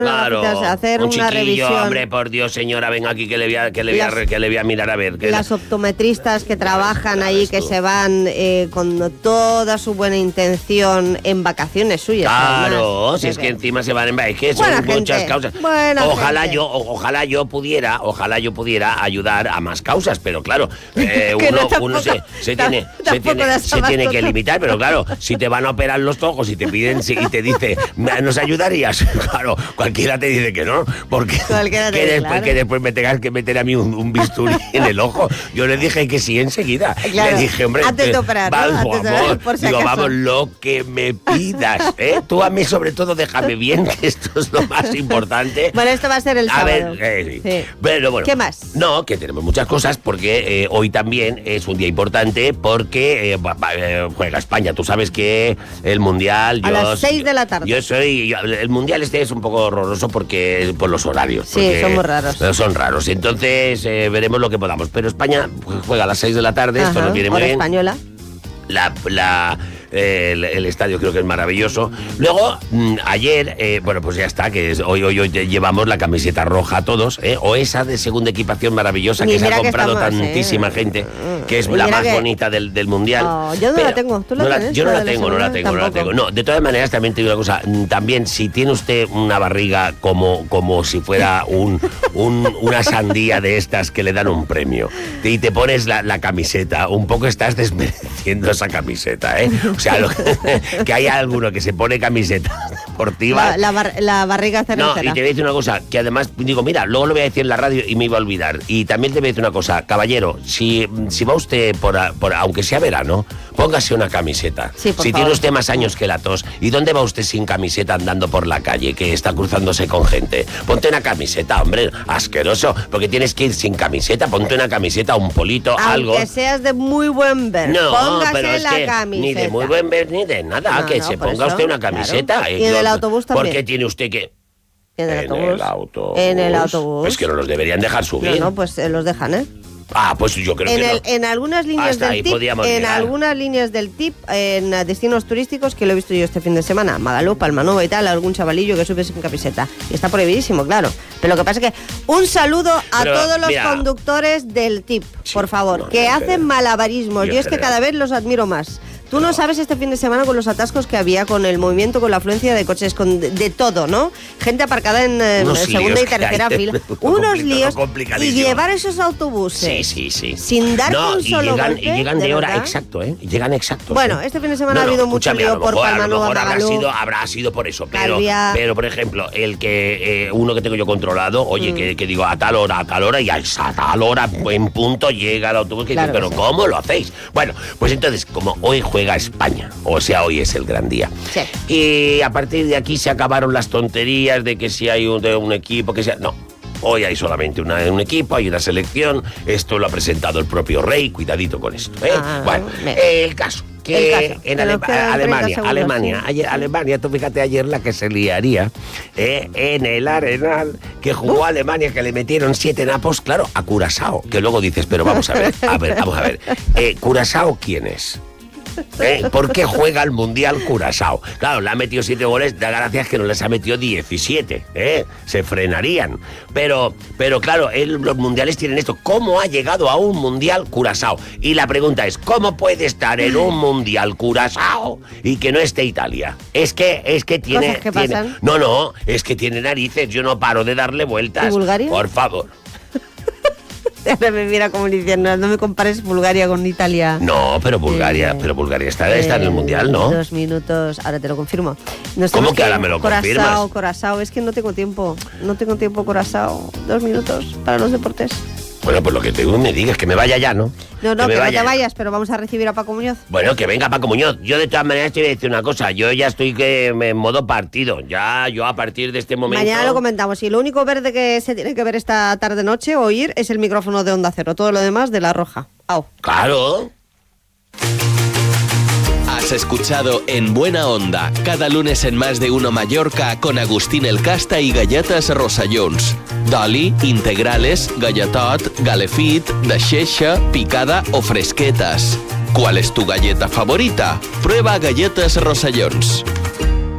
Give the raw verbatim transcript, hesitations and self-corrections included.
Claro, hacer un una chiquillo, revisión. hombre, por Dios, señora, ven aquí que le voy a, que le voy a, Las- que le voy a mirar a ver. Que Las la- optometristas que trabajan Ya ahí, ves que tú. se van eh, con toda su buena intención en vacaciones suyas. Claro, además. si es que encima se van en... Es que son Buena muchas gente, causas. buena Ojalá gente. yo, o- ojalá yo pudiera, ojalá yo pudiera ayudar a más causas, pero claro, eh, Que no, uno, tampoco- uno se, se tam- tiene, se tampoco tiene, das se abasto tiene que todo. limitar, pero claro, si te van a operar los ojos y te piden si- y te dice, ¿nos ayudarías? Claro, cualquiera te dice que no, porque Cualquiera te que dice, después, claro. que después me tengas que meter a mí un, un bisturí en el ojo. Yo le dije que sí enseguida. Claro, Le dije, hombre, antes de que- operar, ¿no? vamos, Antes de- amor, por si digo, acaso. vamos, lo que me pidas, ¿eh? Tú a mí sobre todo déjame bien, que esto es lo más importante. Bueno, esto va a ser el A sábado. ver, eh, sí. Sí. Pero bueno. ¿Qué más? No, que tenemos muchas cosas porque eh, hoy también es un día importante porque eh, va- va- eh, juega España. Tú sabes que el Mundial... A yo- las seis de la tarde. Yo soy... yo- el Mundial este es un poco horroroso porque por los horarios. Sí, porque, son muy raros. eh, Son raros. Entonces eh, veremos lo que podamos. Pero España juega a las seis de la tarde, esto Ajá, no viene muy hora bien. española. La, la, eh, el, el estadio creo que es maravilloso. Luego, mm, ayer, eh, bueno, pues ya está, que es, hoy, hoy, hoy te llevamos la camiseta roja todos, ¿eh? O esa de segunda equipación maravillosa Y que se ha mira que comprado estamos, tantísima ¿eh? gente, que es Y la mira más que- bonita del, del Mundial. Oh, yo no la tengo. ¿Tú la no tienes, Yo no la la de la tengo, no la segunda? tengo, no la Tampoco. tengo. No, de todas maneras, también te digo una cosa. mm, También, si tiene usted una barriga como, como si fuera un, un- una sandía de estas que le dan un premio, y te pones la, la camiseta, un poco estás desmereciendo esa camiseta, ¿eh? O sea, lo que, que hay alguno que se pone camiseta deportiva. La, la bar- la barriga No, cervecera. y te voy a decir una cosa, que además, digo, mira, luego lo voy a decir en la radio y me iba a olvidar. Y también te voy a decir una cosa, caballero, si, si va usted por, a- por aunque sea verano, póngase una camiseta. Sí, por si favor. tiene usted más años que la tos, ¿y dónde va usted sin camiseta andando por la calle, que está cruzándose con gente? Ponte una camiseta, hombre, asqueroso, porque tienes que ir sin camiseta, ponte una camiseta, un polito, Aunque algo. seas de muy buen ver, No, póngase pero es la que camiseta. ni de muy buen ver ni de nada, No, que no, se por ponga eso, usted una claro. camiseta. Y en el autobús también. ¿Por qué tiene usted que...? En el autobús. el autobús. En el autobús. Es que no los deberían dejar subir. No, no, pues eh, los dejan, ¿eh? Ah, pues yo creo En, que el- no. en algunas líneas Hasta del ahí tip, podíamos en llegar. algunas líneas del tip, en eh, destinos turísticos que lo he visto yo este fin de semana, Magalú, Palmanova y tal, algún chavalillo que sube sin camiseta. Y está prohibidísimo, claro. Pero lo que pasa es que un saludo a Pero, todos los mira. conductores del tip, Sí, por favor, no, que en hacen general. malabarismos. Y en Yo es que general. cada vez los admiro más. Tú no sabes este fin de semana con los atascos que había, con el movimiento, con la afluencia de coches, con de, de todo, ¿no? Gente aparcada en eh, Unos segunda líos y que tercera hay. fila. Uno Unos compli- líos. uno Y complicadísimo. llevar esos autobuses. Sí, sí, sí. Sin darte no, un y solo llegan, golpe, y llegan de, ¿de hora, verdad? exacto, ¿eh? Y llegan exactos. Bueno, ¿eh? este fin de semana No, ha no, habido mucho escúchame, a lío lo por mejor- A lo Palmanova, mejor habrá Magalú. sido, habrá sido por eso, pero, Calviá. pero por ejemplo, el que eh, uno que tengo yo controlado, oye, Mm. que, que digo a tal hora, a tal hora, y a esa tal hora en punto llega el autobús, que Claro dice, que pero sí. ¿cómo lo hacéis? Bueno, pues entonces, como hoy juega España, o sea, hoy es el gran día. Sí. Y a partir de aquí se acabaron las tonterías de que si hay un, de un equipo, que sea... No. Hoy hay solamente una, un equipo, hay una selección. Esto lo ha presentado el propio rey. Cuidadito con esto, ¿eh? Ah, bueno, me- el caso. Que El caso, en que nos Alema- quedan Alemania, treinta segundos, Alemania, sí. ayer, Alemania, tú fíjate ayer la que se liaría eh, en el Arenal, que jugó Alemania, que le metieron siete napos, claro, a Curazao, que luego dices, pero vamos a ver, a ver, vamos a ver, eh, ¿Curazao quién es? ¿Eh? ¿Por qué juega el Mundial Curazao? Claro, le ha metido siete goles, da gracias que no les ha metido diecisiete, ¿eh? Se frenarían. Pero, pero claro, él, los mundiales tienen esto. ¿Cómo ha llegado a un Mundial Curazao? Y la pregunta es, ¿cómo puede estar en un Mundial Curazao y que no esté Italia? Es que, es que tiene... Cosas que tiene- pasan. No, no, es que tiene narices, yo no paro de darle vueltas. ¿Y Bulgaria? Por favor. Ahora me mira como diciendo, no me compares Bulgaria con Italia. No, pero Bulgaria, Eh, pero Bulgaria está, está en el Eh, Mundial, ¿no? Dos minutos, ahora te lo confirmo. Nos ¿Cómo tenemos que ahora ir. me lo Curazao, confirmas? Curazao, es que no tengo tiempo. No tengo tiempo, Curazao. Dos minutos para los deportes. Bueno, pues lo que tú me digas, que me vaya ya, ¿no? No, no, me que no vaya te ya. vayas, pero vamos a recibir a Paco Muñoz. Bueno, que venga Paco Muñoz. Yo de todas maneras te voy a decir una cosa. Yo ya estoy que en modo partido. Ya, yo a partir de este momento... Mañana lo comentamos. Y lo único verde que se tiene que ver esta tarde-noche o oír es el micrófono de Onda Cero. Todo lo demás de La Roja. Au. Claro. Has escuchado En Buena Onda, cada lunes en Más de Uno Mallorca con Agustín El Casta y galletas Rosallons. D'oli, integrales, galletot, galefit, de xeixa, picada o fresquetas. ¿Cuál es tu galleta favorita? Prueba galletas Rosallons.